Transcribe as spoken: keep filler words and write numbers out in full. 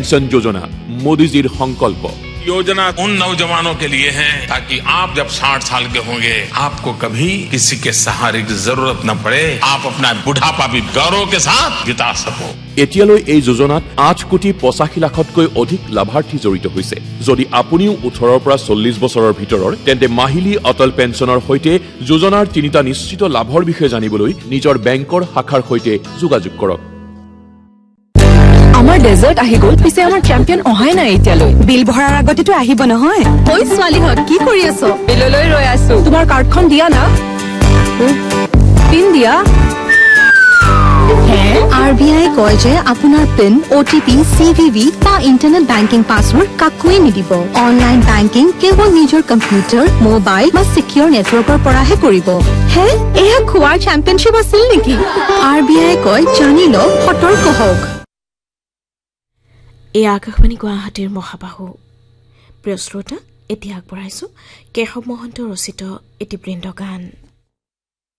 Pension योजना मोदी जीर संकल्प। योजना उन नौजवानों के लिए है ताकि आप जब साठ साल के होंगे आपको कभी किसी के सहारे की जरूरत न पड़े, आप अपना बुढ़ापा भी गौरव के साथ बिता सको। এতিয়ালৈ এই যোজনাত আঠ কোটি পঁচাশী লাখতকৈ অধিক লাভাৰ্থী জড়িত হৈছে। যদি আপুনিও ওঠৰৰ পৰা চল্লিশ বছৰৰ ভিতৰৰ তেন্তে মাহিলী অটল পেঞ্চনৰ সৈতে যোজনাৰ তিনিটা নিশ্চিত লাভৰ বিষয়ে জানিবলৈ নিজৰ বেংকৰ শাখাৰ সৈতে যোগাযোগ কৰক। আমাৰ ডেজাৰ্ট আহি গ'ল, পিছে আমাৰ চেম্পিয়ন অহাই নাই এতিয়ালৈ। বিল ভৰাৰ আগতেতো আহিব নহয়। ঐ ছোৱালীহঁত কি কৰি আছো? বিললৈ ৰৈ আছো। তোমাৰ কাৰ্ডখন দিয়া না। পিন দিয়া। আৰ বি আই কয় যে আপোনাৰ পিন, অ' T P, C V V বা ইণ্টাৰনেট বেংকিং পাছৱৰ্ড কাকোৱে নিদিব। অনলাইন বেংকিং কেৱল নিজৰ কম্পিউটাৰ, মোবাইল বা চিকিউৰ নেটৱৰ্কৰ পৰাহে কৰিব। হে, এয়া খোৱাৰ চেম্পিয়নশ্বিপ আছিল নেকি? আৰ বি আই কয় জানি লওক, সতৰ্ক হওক। এই আকাশবাণী গুৱাহাটীৰ মহাবাহু। প্ৰিয় শ্ৰোতা, এতিয়া আগবঢ়াইছো কেশৱ মহন্ত ৰচিত এটি বৃন্দ গান।